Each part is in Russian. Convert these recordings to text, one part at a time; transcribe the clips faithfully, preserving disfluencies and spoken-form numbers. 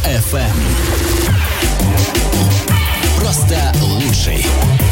эф эм. Просто лучший.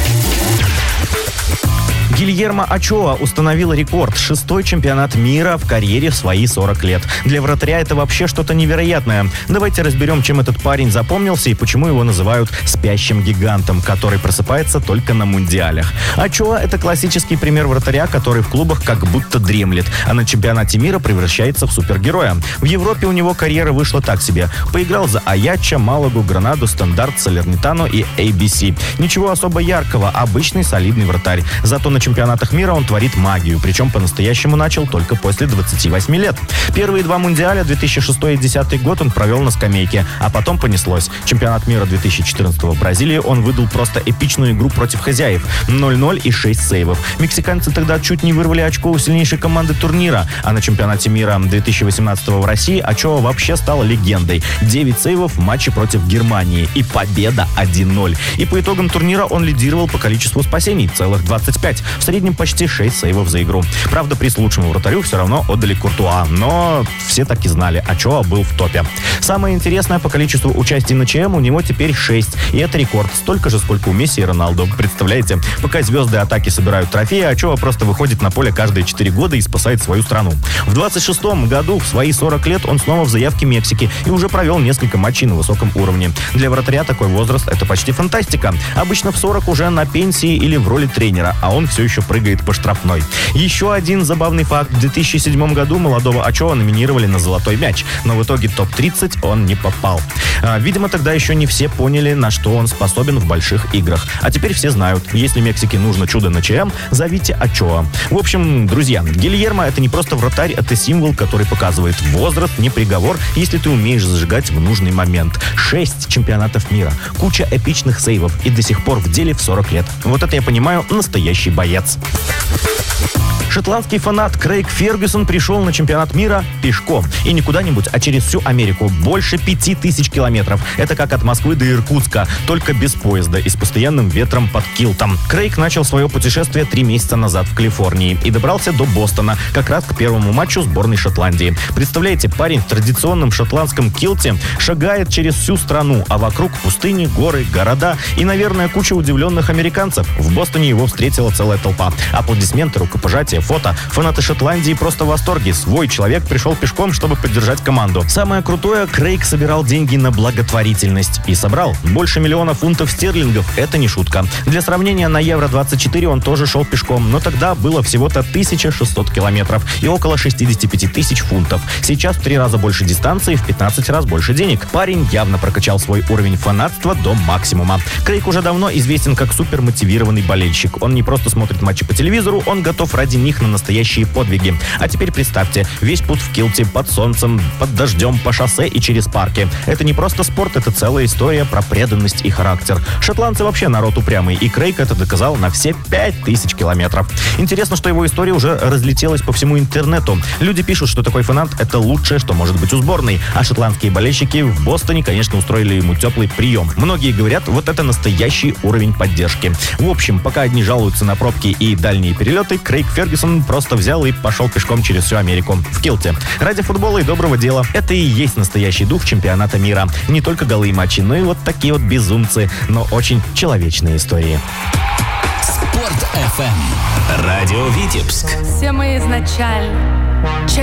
Гильермо Очоа установил рекорд. Шестой чемпионат мира в карьере в свои сорок лет. Для вратаря это вообще что-то невероятное. Давайте разберем, чем этот парень запомнился и почему его называют спящим гигантом, который просыпается только на мундиалях. Очоа — это классический пример вратаря, который в клубах как будто дремлет, а на чемпионате мира превращается в супергероя. В Европе у него карьера вышла так себе. Поиграл за Аяччо, Малагу, Гранаду, Стандарт, Салернитану и эй би си. Ничего особо яркого, обычный солидный вратарь. Зато на чемпионатах мира он творит магию, причем по-настоящему начал только после двадцати восьми лет. Первые два мундиаля, две тысячи шестой и две тысячи десятый год, он провел на скамейке, а потом понеслось. Чемпионат мира две тысячи четырнадцатого в Бразилии он выдал просто эпичную игру против хозяев. ноль-ноль и шесть сейвов. Мексиканцы тогда чуть не вырвали очко у сильнейшей команды турнира, а на чемпионате мира две тысячи восемнадцатого в России Очоа вообще стал легендой. девять сейвов в матче против Германии и победа один-ноль. И по итогам турнира он лидировал по количеству спасений, целых двадцать пять. В среднем почти шесть сейвов за игру. Правда, приз лучшему вратарю все равно отдали Куртуа, но все так и знали, Очоа был в топе. Самое интересное, по количеству участий на ЧМ у него теперь шесть, и это рекорд, столько же, сколько у Месси и Роналду. Представляете, пока звезды атаки собирают трофеи, Очоа просто выходит на поле каждые четыре года и спасает свою страну. В двадцать шестом году, в свои сорок лет, он снова в заявке Мексики и уже провел несколько матчей на высоком уровне. Для вратаря такой возраст — это почти фантастика. Обычно в сорок уже на пенсии или в роли тренера, а он все еще прыгает по штрафной. Еще один забавный факт. В две тысячи седьмом году молодого Очоа номинировали на «Золотой мяч», но в итоге топ тридцать он не попал. А, видимо, тогда еще не все поняли, на что он способен в больших играх. А теперь все знают, если Мексике нужно чудо на ЧМ, зовите Очоа. В общем, друзья, Гильермо — это не просто вратарь, это символ, который показывает: возраст не приговор, если ты умеешь зажигать в нужный момент. Шесть чемпионатов мира, куча эпичных сейвов и до сих пор в деле в сорок лет. Вот это я понимаю, настоящий боец. Шотландский фанат Крейг Фергюсон пришел на чемпионат мира пешком. И не куда-нибудь, а через всю Америку. Больше пяти тысяч километров. Это как от Москвы до Иркутска, только без поезда и с постоянным ветром под килтом. Крейг начал свое путешествие три месяца назад в Калифорнии и добрался до Бостона, как раз к первому матчу сборной Шотландии. Представляете, парень в традиционном шотландском килте шагает через всю страну, а вокруг пустыни, горы, города и, наверное, куча удивленных американцев. В Бостоне его встретила целая толпа. Аплодисменты, рукопожатия, фото. Фанаты Шотландии просто в восторге. Свой человек пришел пешком, чтобы поддержать команду. Самое крутое, Крейг собирал деньги на благотворительность. И собрал больше миллиона фунтов стерлингов. Это не шутка. Для сравнения, на Евро двадцать четыре он тоже шел пешком, но тогда было всего-то тысяча шестьсот километров и около шестьдесят пять тысяч фунтов. Сейчас в три раза больше дистанции, в пятнадцать раз больше денег. Парень явно прокачал свой уровень фанатства до максимума. Крейг уже давно известен как супермотивированный болельщик. Он не просто смотрит матчи по телевизору, он готов ради них на настоящие подвиги. А теперь представьте, весь путь в килте, под солнцем, под дождем, по шоссе и через парки. Это не просто спорт, это целая история про преданность и характер. Шотландцы вообще народ упрямый, и Крейг это доказал на все пять тысяч километров. Интересно, что его история уже разлетелась по всему интернету. Люди пишут, что такой фанат — это лучшее, что может быть у сборной. А шотландские болельщики в Бостоне, конечно, устроили ему теплый прием. Многие говорят, вот это настоящий уровень поддержки. В общем, пока одни жалуются на пробки и дальние перелеты, Крейг Фергюсон просто взял и пошел пешком через всю Америку. В килте. Ради футбола и доброго дела. Это и есть настоящий дух чемпионата мира. Не только голы и матчи, но и вот такие вот безумцы, но очень человечные истории. Спорт эф эм. Радио Витебск. Все мы изначально